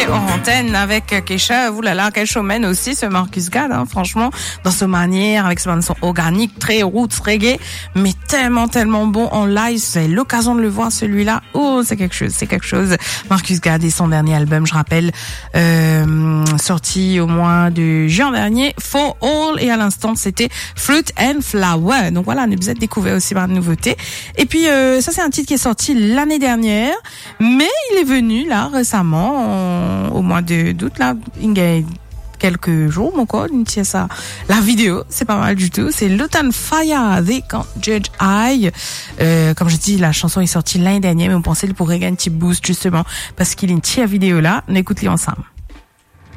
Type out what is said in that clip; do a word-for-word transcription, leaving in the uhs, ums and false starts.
en antenne avec Kesha. Oulala, quel showman aussi ce Marcus Gad, hein, franchement, dans sa manière, avec sa son organique, très roots, reggae, mais tellement, tellement bon en live. C'est l'occasion de le voir, celui-là. Oh, c'est quelque chose, c'est quelque chose. Marcus Gad et son dernier album, je rappelle, euh, sorti au mois de juin dernier, For All, et à l'instant, c'était Fruit and Flower. Donc voilà, vous êtes découvert aussi par de nouveautés. Et puis, euh, ça, c'est un titre qui est sorti l'année dernière, mais il est venu, là, récemment, en, au mois de d'août, là, il y a quelques jours, mon code, une ça. La vidéo, c'est pas mal du tout. C'est Lutan Fyah, They Can't Judge I. Euh, comme je dis, la chanson est sortie l'année dernière, mais on pensait qu'il pourrait gagner un petit boost, justement, parce qu'il y a une petite vidéo là. On écoute-les ensemble.